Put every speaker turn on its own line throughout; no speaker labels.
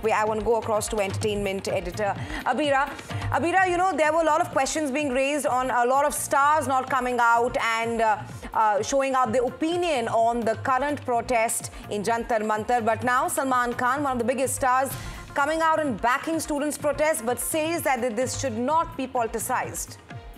halfway. I want to go across to entertainment editor Abira. Abira, you know, there were a lot of questions being raised on a lot of stars not coming out and showing out their opinion on the current protest in Jantar Mantar. But now Salman Khan, one of the biggest stars, coming out and backing students' protest, but says that this should not be politicized.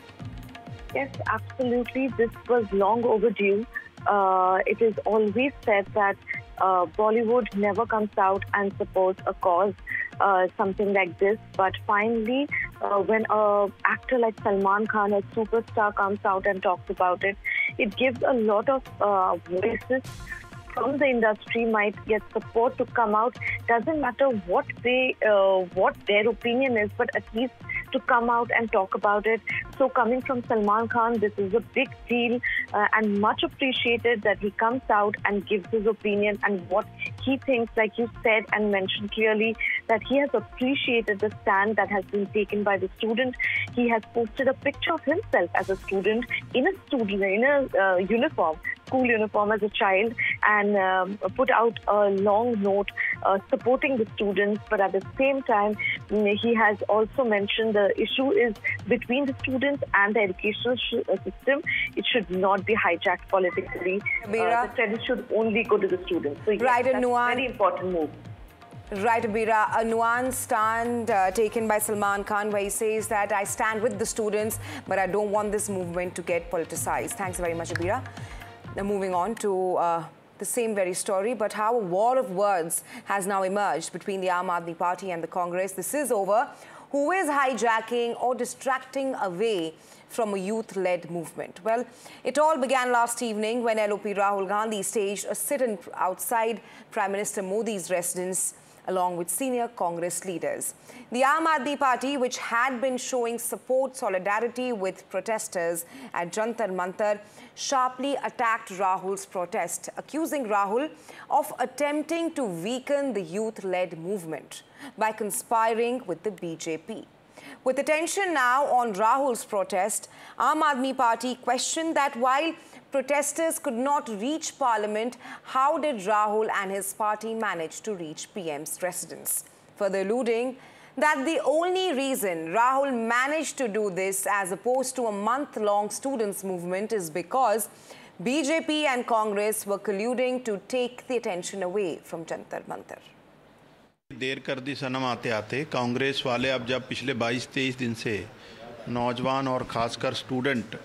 Yes, absolutely. This was long overdue. It is always said that Bollywood never comes out and supports a cause, something like this. But finally, when an actor like Salman Khan, a superstar, comes out and talks about it, it gives a lot of voices from the industry might get support to come out. Doesn't matter what their opinion is, but at least to come out and talk about it. So coming from Salman Khan, this is a big deal and much appreciated that he comes out and gives his opinion and what he thinks, like you said and mentioned clearly, that he has appreciated the stand that has been taken by the student. He has posted a picture of himself as a student in a uniform, school uniform as a child, and put out a long note supporting the students. But at the same time, he has also mentioned the issue is between the students and the educational system. It should not be hijacked politically. The credit should only go to the students. So yes, that's a very important move.
Right, Abira, a nuanced stand taken by Salman Khan, where he says that I stand with the students, but I don't want this movement to get politicized. Thanks very much, Abira. Now moving on to the same very story, but how a war of words has now emerged between the Aam Aadmi Party and the Congress. This is over. Who is hijacking or distracting away from a youth-led movement? Well, it all began last evening when LOP Rahul Gandhi staged a sit-in outside Prime Minister Modi's residence along with senior Congress leaders. The Aam Aadmi Party, which had been showing solidarity with protesters at Jantar Mantar, sharply attacked Rahul's protest, accusing Rahul of attempting to weaken the youth-led movement by conspiring with the BJP. With attention now on Rahul's protest, Aam Aadmi Party questioned that while protesters could not reach Parliament, how did Rahul and his party manage to reach PM's residence? Further alluding that the only reason Rahul managed to do this as opposed to a month-long students' movement is because BJP and Congress were colluding to take the attention away from Jantar Mantar.
देर कर दी सनम आते आते कांग्रेस वाले अब जब पिछले 22-23 दिन से नौजवान और ख़ासकर स्टूडेंट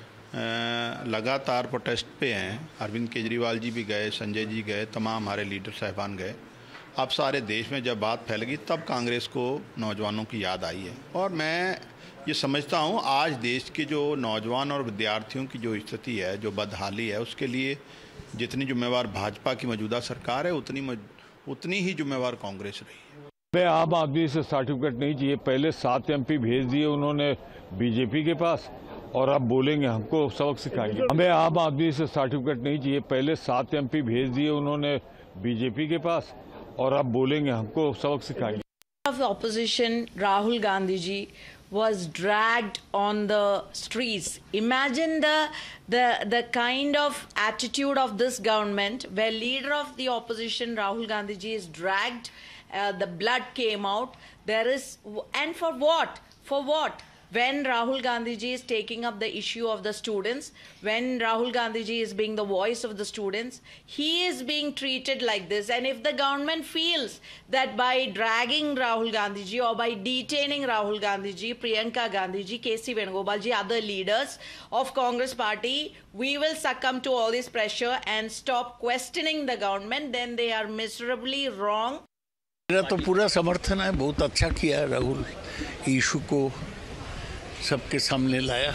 लगातार प्रोटेस्ट पे हैं, अरविंद केजरीवाल जी भी गए, संजय जी गए, तमाम हमारे लीडर साहिबान गए। अब सारे देश में जब बात फैल गई तब कांग्रेस को नौजवानों की याद आई है। और मैं ये समझता हूँ आज देश के जो नौजवान और विद्यार्थियों की जो स्थिति है, जो बदहाली है, उसके लिए जितनी जिम्मेवार भाजपा की मौजूदा सरकार है उतनी ही जिम्मेवार कांग्रेस रही है।
हमें आम आदमी से सर्टिफिकेट नहीं चाहिए। पहले 7 MP भेज दिए उन्होंने बीजेपी के पास और अब बोलेंगे हमको सबक सिखाएंगे। हमें आम आदमी से सर्टिफिकेट नहीं चाहिए। पहले 7 MP भेज दिए उन्होंने बीजेपी के पास और अब बोलेंगे हमको सबक सिखाएंगे।
Of opposition, Rahul Gandhi ji was dragged on the streets. Imagine the kind of attitude of this government where leader of the opposition Rahul Gandhi ji is dragged, the blood came out. And for what? For what? When Rahul Gandhi ji is taking up the issue of the students, when Rahul Gandhi ji is being the voice of the students, he is being treated like this. And if the government feels that by dragging Rahul Gandhi ji or by detaining Rahul Gandhi ji, Priyanka Gandhi ji, KC Venugopal ji, other leaders of Congress party, we will succumb to all this pressure and stop questioning the government, then they are miserably wrong.
मेरा तो पूरा समर्थन है। बहुत अच्छा किया Rahul, issue को सबके सामने लाया।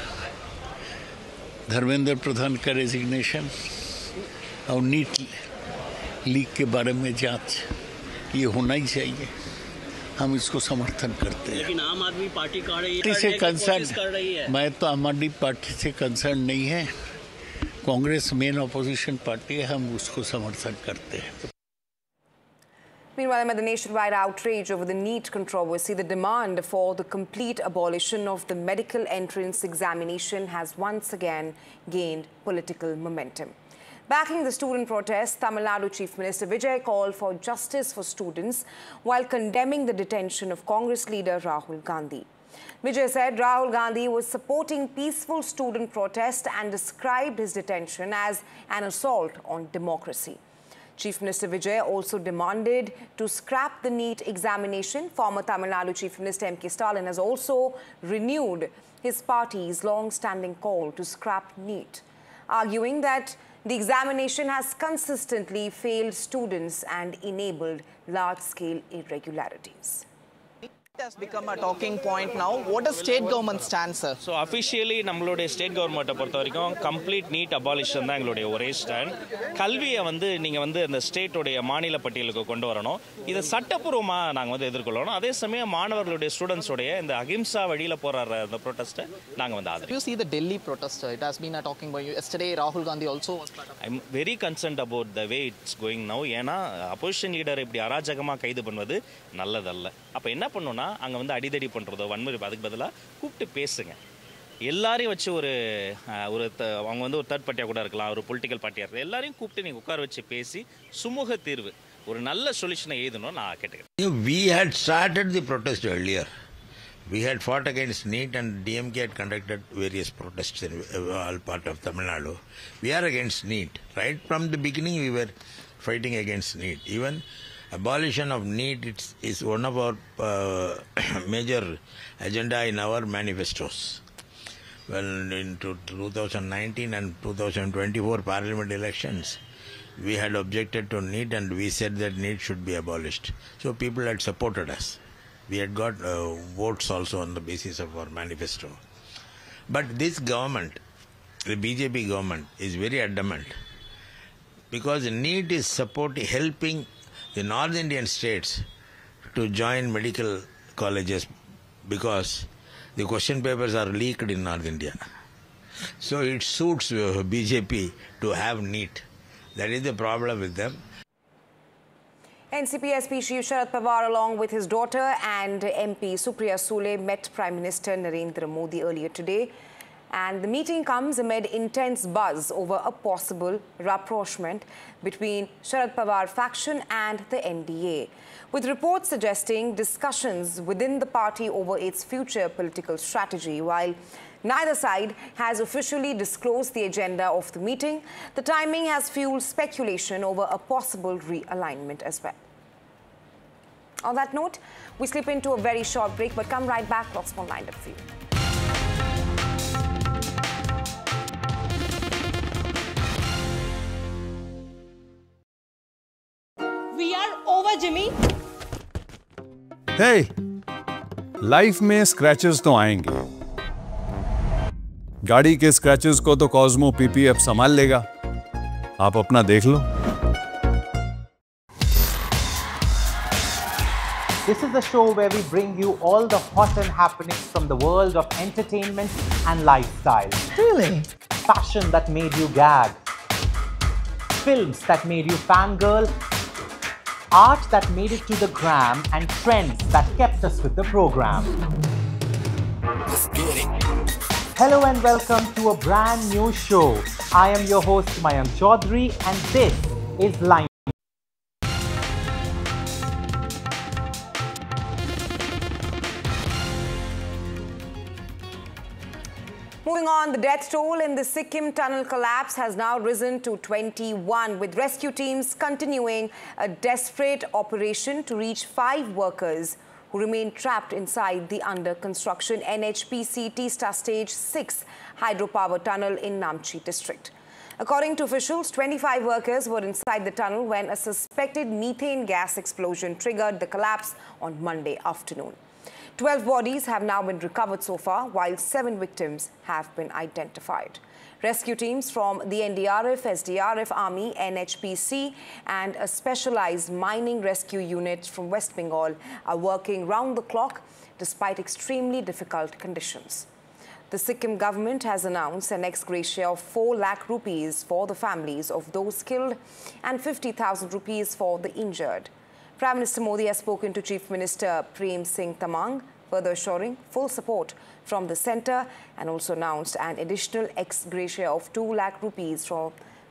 धर्मेंद्र प्रधान का रेजिग्नेशन और नीट लीक के बारे में जांच, ये होना ही चाहिए। हम इसको समर्थन करते हैं। लेकिन आम आदमी पार्टी से कंसर्न, मैं तो आम आदमी पार्टी से कंसर्न नहीं है। कांग्रेस मेन अपोजिशन पार्टी है, हम उसको समर्थन करते हैं।
Meanwhile, amid the nationwide outrage over the NEET controversy, the demand for the complete abolition of the medical entrance examination has once again gained political momentum. Backing the student protest, Tamil Nadu Chief Minister Vijay called for justice for students while condemning the detention of Congress leader Rahul Gandhi. Vijay said Rahul Gandhi was supporting peaceful student protest and described his detention as an assault on democracy. Chief Minister Vijay also demanded to scrap the NEET examination. Former Tamil Nadu Chief Minister M.K. Stalin has also renewed his party's long-standing call to scrap NEET, arguing that the examination has consistently failed students and enabled large-scale irregularities.
It has become a talking point now. What does state government stand, sir?
So officially, நம்மளுடைய state government பொறுத்த வரைக்கும் complete NEET abolition தான் எங்களுடைய ஒரே stand. கல்வியை நீங்க அந்த ஸ்டேட்டோடைய மாநில பட்டியலுக்கு கொண்டு வரணும். இது சட்டப்பூர்வமா நாங்க எதிர்கொள்ளணும். அதே சமயம் மாணவர்களுடைய ஸ்டூடண்ட்ஸோடைய இந்த அகிம்சா வழியில போராடுற அந்த ப்ரொடெஸ்ட்டை நாங்க ஆதரிக்கிறோம்.
You see the Delhi protest, it has been a talking point. Yesterday, Rahul Gandhi also was part of it.
I'm very concerned about the way it's going now. ஏன்னா opposition leader இப்படி அராஜகமா கைது பண்ணுவது நல்லதல்ல. அப்ப என்ன பண்ணனும்னா அங்க அடிதடி பண்றதோ வன்முறை அதுக்கு பதிலா கூப்பிட்டு பேசுங்க. எல்லாரையும் வச்சு ஒரு அவங்க ஒரு தேர்ட் பார்ட்டியா கூட இருக்கலாம், ஒரு பொலிட்டிக்கல் பார்ட்டியா இருக்கலாம், எல்லாரையும் கூப்பிட்டு நீங்க உட்கார வச்சு பேசி சுமூக தீர்வு ஒரு நல்ல சொல்யூஷனை எழுதணும் நான் கேட்டுக்கிறேன்.
We had started the protest earlier. We had fought against NEET and DMK had conducted various protests in all part of Tamil Nadu. We are against NEET. Right from the beginning we were fighting against NEET. Even abolition of NEET is one of our major agenda in our manifestos. Well, in 2019 and 2024 parliament elections, we had objected to NEET and we said that NEET should be abolished. So people had supported us. We had got votes also on the basis of our manifesto. But this government, the BJP government, is very adamant because NEET is helping the North Indian states to join medical colleges because the question papers are leaked in North India. So it suits BJP to have NEET. That is the problem with them.
NCP SP Chief Sharad Pawar along with his daughter and MP Supriya Sule met Prime Minister Narendra Modi earlier today. And the meeting comes amid intense buzz over a possible rapprochement between Sharad Pawar faction and the NDA, with reports suggesting discussions within the party over its future political strategy. While neither side has officially disclosed the agenda of the meeting, the timing has fueled speculation over a possible realignment as well. On that note, we slip into a very short break, but come right back. Lots more lined up for you.
We are over, Jimmy.
Hey, life में scratches तो आएंगे. गाड़ी के scratches को तो Cosmo PPF संभाल लेगा. आप अपना देख लो.
This is the show where we bring you all the hot and happenings from the world of entertainment and lifestyle.
Really?
Fashion that made you gag. Films that made you fangirl. Art that made it to the gram, and trends that kept us with the program.
Let's get it.
Hello and welcome to a brand new show. I am your host Mayank Chaudhary and this is Line.
Moving on, the death toll in the Sikkim tunnel collapse has now risen to 21, with rescue teams continuing a desperate operation to reach 5 workers who remain trapped inside the under-construction NHPC Teesta Stage 6 hydropower tunnel in Namchi district. According to officials, 25 workers were inside the tunnel when a suspected methane gas explosion triggered the collapse on Monday afternoon. 12 bodies have now been recovered so far, while 7 victims have been identified. Rescue teams from the NDRF, SDRF, Army, NHPC and a specialized mining rescue unit from West Bengal are working round the clock despite extremely difficult conditions. The Sikkim government has announced an ex gratia of 4 lakh rupees for the families of those killed and 50,000 rupees for the injured. Prime Minister Modi has spoken to Chief Minister Prem Singh Tamang, further assuring full support from the centre, and also announced an additional ex gratia of 2 lakh rupees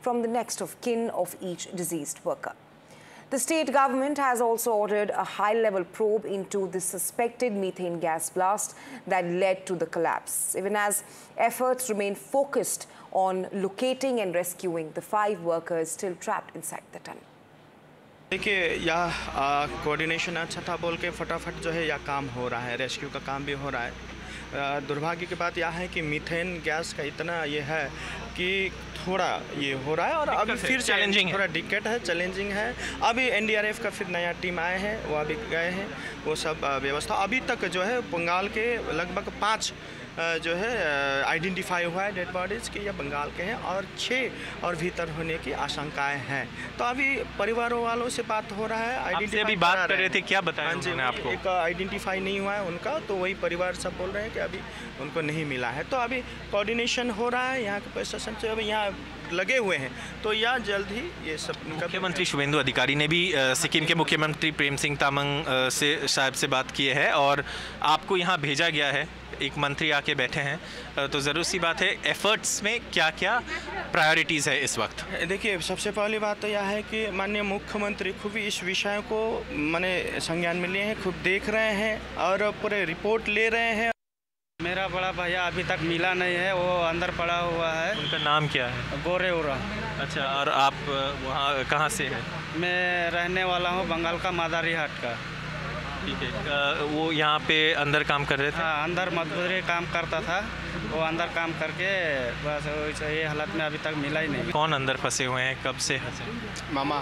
from the next of kin of each deceased worker. The state government has also ordered a high-level probe into the suspected methane gas blast that led to the collapse, even as efforts remain focused on locating and rescuing the 5 workers still trapped inside the tunnel.
देखिए यह coordination अच्छा था बोल के फटाफट जो है यह काम हो रहा है, रेस्क्यू का काम भी हो रहा है। दुर्भाग्य की बात यह है कि मीथेन गैस का इतना ये है कि थोड़ा ये हो रहा है और अभी फिर चैलेंजिंग थोड़ा दिक्कत है, चैलेंजिंग है। अभी एनडीआरएफ का फिर नया टीम आए हैं, वो अभी गए हैं, वो सब व्यवस्था अभी तक जो है बंगाल के लगभग 5 जो है आइडेंटिफाई हुआ है डेड बॉडीज़ के, या बंगाल के हैं और 6 और भीतर होने की आशंकाएं हैं। तो अभी परिवारों वालों से बात हो रहा है,
आइडेंटिफाई अभी बात कर रहे थे, क्या बताया उन्होंने आपको?
एक आइडेंटिफाई नहीं हुआ है उनका, तो वही परिवार सब बोल रहे हैं कि अभी उनको नहीं मिला है। तो अभी कोऑर्डिनेशन हो रहा है यहाँ के प्रशासन से, अभी यहाँ लगे हुए हैं, तो यह जल्द ही ये सब।
मुख्यमंत्री शुभेंदु अधिकारी ने भी सिक्किम के मुख्यमंत्री प्रेम सिंह तामांग साहब से बात की है और आपको यहाँ भेजा गया है, एक मंत्री आके बैठे हैं, तो ज़रूर सी बात है एफर्ट्स में क्या क्या प्रायोरिटीज़ है इस वक्त?
देखिए सबसे पहली बात तो यह है कि माननीय मुख्यमंत्री खुद इस विषय को माने संज्ञान में लिए हैं, खुद देख रहे हैं और पूरे रिपोर्ट ले रहे हैं।
मेरा बड़ा भैया अभी तक मिला नहीं है, वो अंदर पड़ा हुआ है।
उनका नाम क्या है?
गोरेउरा।
अच्छा, और आप वहाँ कहाँ से हैं?
मैं रहने वाला हूँ बंगाल का मादारी हाट का।
ठीक है, वो यहाँ पे अंदर काम कर रहे थे?
हाँ, अंदर मजदूरी काम करता था, वो अंदर काम करके बस ये हालत में अभी तक मिला ही नहीं।
कौन अंदर फंसे हुए हैं, कब से फंसे?
मामा।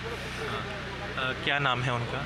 क्या नाम है उनका?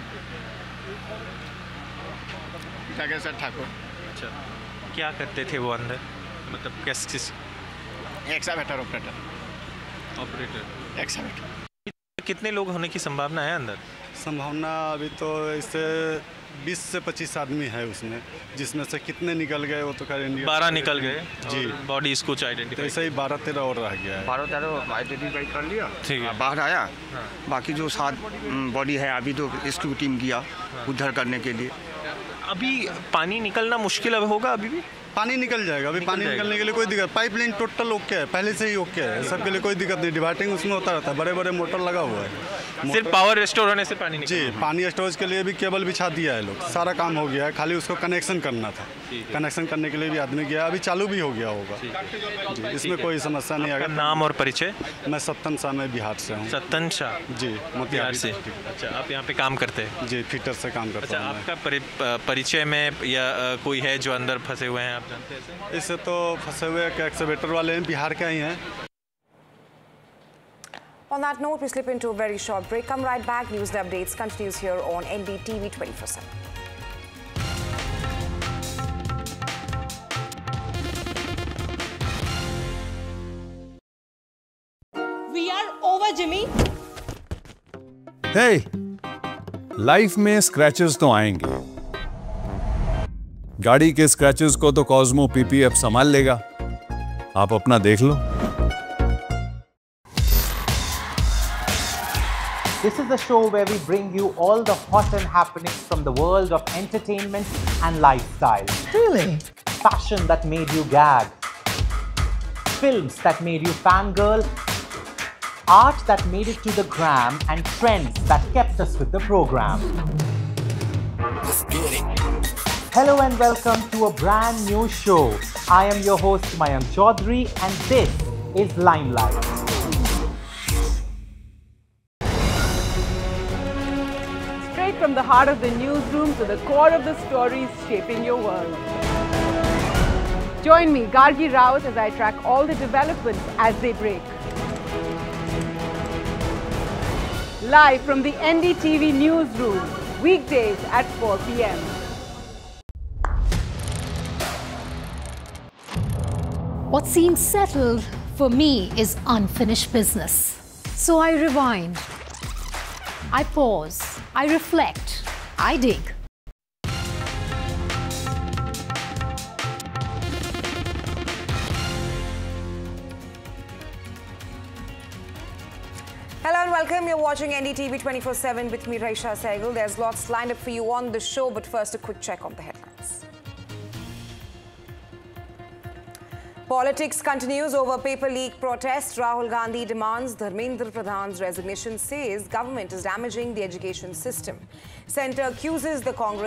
जागेश्वर ठाकुर।
अच्छा, क्या करते थे वो अंदर, मतलब किस?
Excavator operator.
एक्सकावेटर। कितने लोग होने की संभावना है अंदर?
संभावना अभी तो इससे 20 से 25 आदमी है उसमें, जिसमें से कितने निकल गए वो तो खैर इंडिया
12 निकल गए
जी।
बॉडीज कुछ आइडेंटिफाई,
तो ऐसे ही 12-13 और रह गया है।
12-13 आइडेंटिफाई कर लिया,
ठीक है,
बाहर आया। बाकी जो 7 बॉडी है अभी तो रेस्क्यू टीम गया उद्धार करने के लिए।
अभी पानी निकलना मुश्किल अब होगा? अभी भी
पानी निकल जाएगा, अभी पानी निकलने के लिए कोई दिक्कत, पाइपलाइन टोटल ओके है, पहले से ही ओके है, सबके लिए कोई दिक्कत नहीं। डिवाइडिंग उसमें होता रहता है, बड़े बड़े मोटर लगा हुआ है,
सिर्फ पावर स्टोर होने से पानी निकल।
जी, पानी स्टोरेज के लिए भी केबल बिछा दिया है लोग, सारा काम हो गया है, खाली उसको कनेक्शन करना था। कनेक्शन करने के लिए भी आदमी गया, अभी चालू भी हो गया होगा जी, इसमें कोई समस्या नहीं आएगा।
नाम और परिचय?
मैं सत्तन शाह, मैं बिहार से हूँ।
सत्तन शाह जी,
बिहार
से। अच्छा, आप यहाँ पे काम करते हैं?
जी, फिटर से काम करता हूँ।
अच्छा, आपका परिचय में या कोई है जो अंदर फंसे हुए हैं, आप जानते हैं?
इससे तो फंसे हुए एक्सवेटर वाले हैं, बिहार के ही हैं।
On that note, we slip into a very short break. Come right back. News and updates continues here on NDTV 24/7.
We are over, Jimmy.
Hey, life में स्क्रैचेस तो आएंगे। गाड़ी के स्क्रैचेस को तो कॉस्मो पीपीएफ संभाल लेगा, आप अपना देख लो।
This is the show where we bring you all the hot and happenings from the world of entertainment and lifestyle.
Really?
Fashion that made you gag. Films that made you fangirl. Art that made it to the gram and trends that kept us with the program.
Let's get it.
Hello and welcome to a brand new show. I am your host Mayank Chaudhary and this is Limelight.
Straight from the heart of the newsroom to the core of the stories shaping your world. Join me, Gargi Raut, as I track all the developments as they break. Live from the NDTV newsroom, weekdays at 4 p.m.
What seems settled for me is unfinished business. So I rewind, I pause, I reflect, I dig.
Hello and welcome. You're watching NDTV 24/7 with me, Raisha Sehgal. There's lots lined up for you on the show, but first a quick check on the headlines. Politics continues over paper leak protest. Rahul Gandhi demands Dharmendra Pradhan's resignation, says government is damaging the education system. Centre accuses the Congress